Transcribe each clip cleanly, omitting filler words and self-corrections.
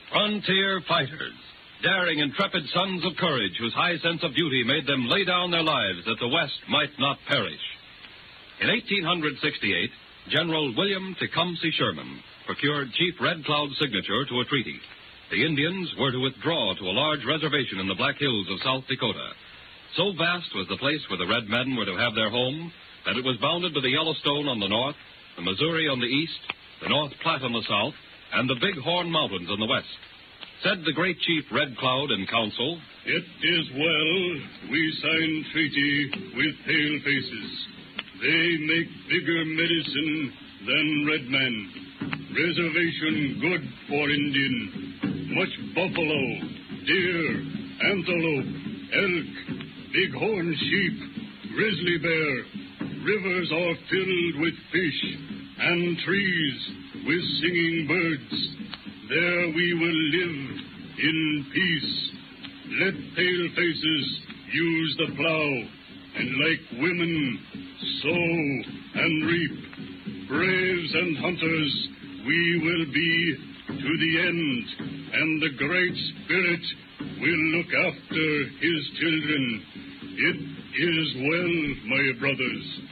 Frontier fighters. Daring, intrepid sons of courage whose high sense of duty made them lay down their lives that the West might not perish. In 1868, General William Tecumseh Sherman procured Chief Red Cloud's signature to a treaty. The Indians were to withdraw to a large reservation in the Black Hills of South Dakota. So vast was the place where the Red Men were to have their home that it was bounded by the Yellowstone on the north, the Missouri on the east, the North Platte on the south, and the Big Horn Mountains on the west. Said the great Chief Red Cloud in council, "It is well we sign treaty with pale faces. They make bigger medicine than red men. Reservation good for Indian. Much buffalo, deer, antelope, elk, bighorn sheep, grizzly bear. Rivers are filled with fish, and trees with singing birds. There we will live in peace. Let pale faces use the plow, and like women, sow and reap. Braves and hunters, we will be to the end, and the Great Spirit will look after his children. It is well, my brothers."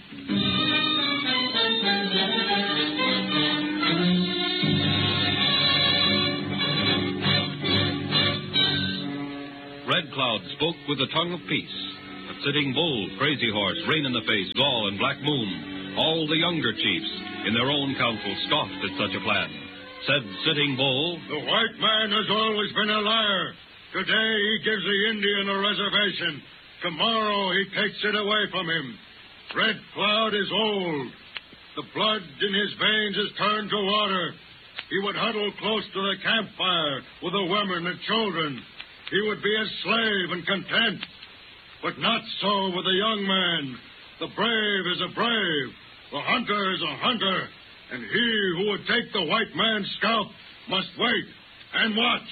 Red Cloud spoke with the tongue of peace. But Sitting Bull, Crazy Horse, Rain in the Face, Gall, and Black Moon, all the younger chiefs, in their own council, scoffed at such a plan. Said Sitting Bull, "The white man has always been a liar. Today he gives the Indian a reservation. Tomorrow he takes it away from him. Red Cloud is old. The blood in his veins is turned to water. He would huddle close to the campfire with the women and children. He would be a slave and content. But not so with the young man. The brave is a brave. The hunter is a hunter. And he who would take the white man's scalp must wait and watch."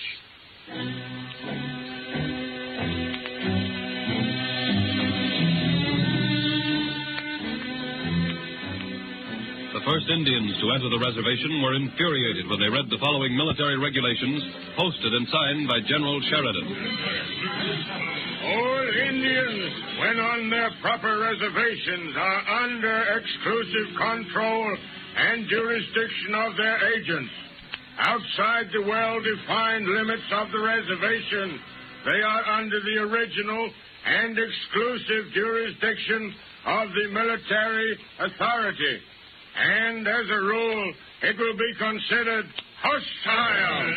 The first Indians to enter the reservation were infuriated when they read the following military regulations posted and signed by General Sheridan. "All Indians, when on their proper reservations, are under exclusive control and jurisdiction of their agents. Outside the well-defined limits of the reservation, they are under the original and exclusive jurisdiction of the military authority. And as a rule, it will be considered hostile."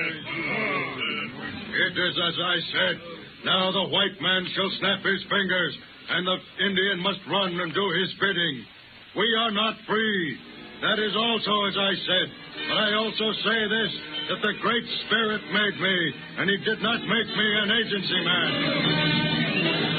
It is as I said. Now the white man shall snap his fingers, and the Indian must run and do his bidding. We are not free. That is also as I said. But I also say this, that the Great Spirit made me, and he did not make me an agency man.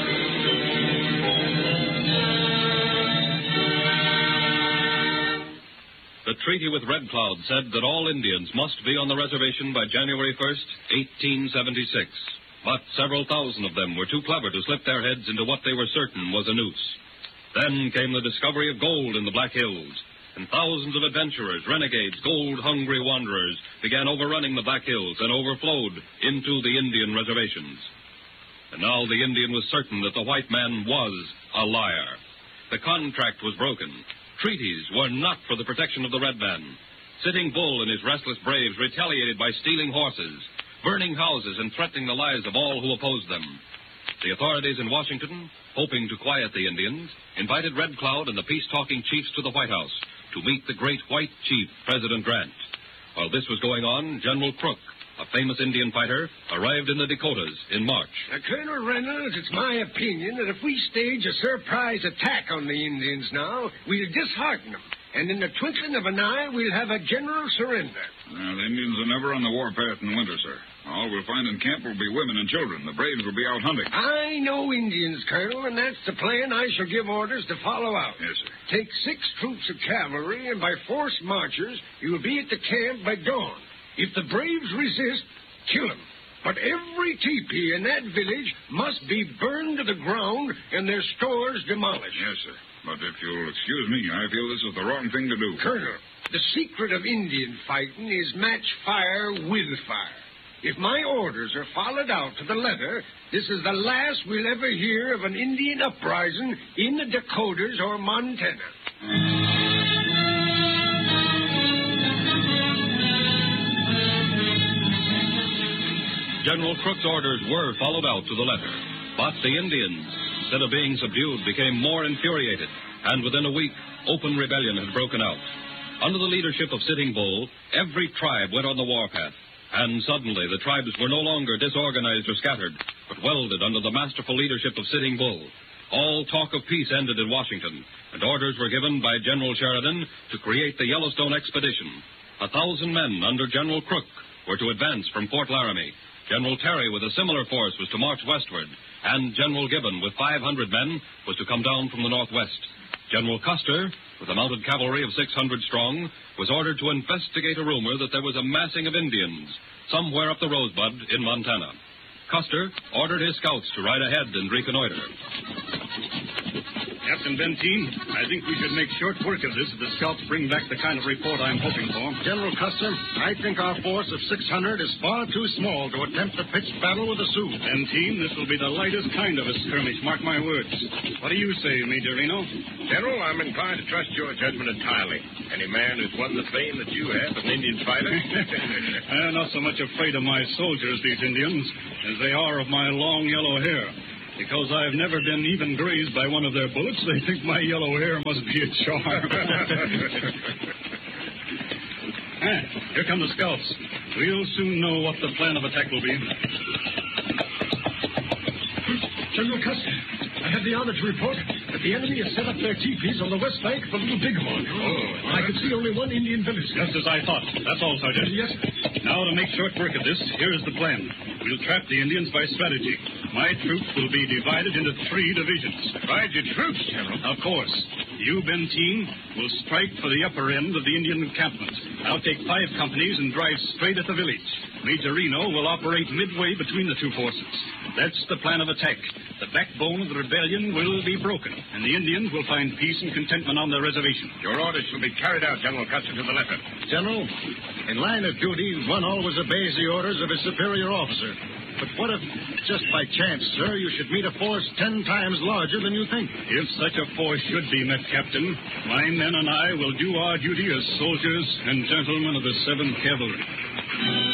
The treaty with Red Cloud said that all Indians must be on the reservation by January 1st, 1876. But several thousand of them were too clever to slip their heads into what they were certain was a noose. Then came the discovery of gold in the Black Hills, and thousands of adventurers, renegades, gold-hungry wanderers began overrunning the Black Hills and overflowed into the Indian reservations. And now the Indian was certain that the white man was a liar. The contract was broken. Treaties were not for the protection of the red man. Sitting Bull and his restless braves retaliated by stealing horses, burning houses, and threatening the lives of all who opposed them. The authorities in Washington, hoping to quiet the Indians, invited Red Cloud and the peace-talking chiefs to the White House to meet the great white chief, President Grant. While this was going on, General Crook, a famous Indian fighter, arrived in the Dakotas in March. Colonel Reynolds, it's my opinion that if we stage a surprise attack on the Indians now, we'll dishearten them. And in the twinkling of an eye, we'll have a general surrender. Well, the Indians are never on the warpath in winter, sir. All we'll find in camp will be women and children. The braves will be out hunting. I know Indians, Colonel, and that's the plan I shall give orders to follow out. Yes, sir. Take 6 troops of cavalry, and by forced marchers, you will be at the camp by dawn. If the braves resist, kill them. But every teepee in that village must be burned to the ground and their stores demolished. Yes, sir. But if you'll excuse me, I feel this is the wrong thing to do. Colonel, the secret of Indian fighting is match fire with fire. if my orders are followed out to the letter, this is the last we'll ever hear of an Indian uprising in the Dakotas or Montana. General Crook's orders were followed out to the letter, but the Indians, instead of being subdued, became more infuriated, and within a week, open rebellion had broken out. Under the leadership of Sitting Bull, every tribe went on the warpath, and suddenly the tribes were no longer disorganized or scattered, but welded under the masterful leadership of Sitting Bull. All talk of peace ended in Washington, and orders were given by General Sheridan to create the Yellowstone Expedition. 1,000 men under General Crook were to advance from Fort Laramie. General Terry, with a similar force, was to march westward, and General Gibbon, with 500 men, was to come down from the northwest. General Custer, with a mounted cavalry of 600 strong, was ordered to investigate a rumor that there was a massing of Indians somewhere up the Rosebud in Montana. Custer ordered his scouts to ride ahead and reconnoiter. Captain Benteen, I think we should make short work of this if the scouts bring back the kind of report I'm hoping for. General Custer, I think our force of 600 is far too small to attempt a pitched battle with the Sioux. Benteen, this will be the lightest kind of a skirmish, mark my words. What do you say, Major Reno? General, I'm inclined to trust your judgment entirely. Any man who's won the fame that you have as an Indian fighter. I'm not so much afraid of my soldiers, these Indians, as they are of my long yellow hair. Because I've never been even grazed by one of their bullets, they think my yellow hair must be a charm. Here come the scouts. We'll soon know what the plan of attack will be. General Custer, I have the honor to report that the enemy has set up their teepees on the west bank of the Little Bighorn. I could see only one Indian village. Just as I thought. That's all, Sergeant. Yes, sir. Now, to make short work of this, here is the plan. We'll trap the Indians by strategy. My troops will be divided into 3 divisions. Divide your troops, General. Of course. You, Benteen, will strike for the upper end of the Indian encampment. I'll take 5 companies and drive straight at the village. Major Reno will operate midway between the 2 forces. That's the plan of attack. The backbone of the rebellion will be broken, and the Indians will find peace and contentment on their reservation. Your orders shall be carried out, General Custer, to the letter. General, in line of duty, one always obeys the orders of his superior officer. But what if, just by chance, sir, you should meet a force 10 times larger than you think? If such a force should be met, Captain, my men and I will do our duty as soldiers and gentlemen of the 7th Cavalry.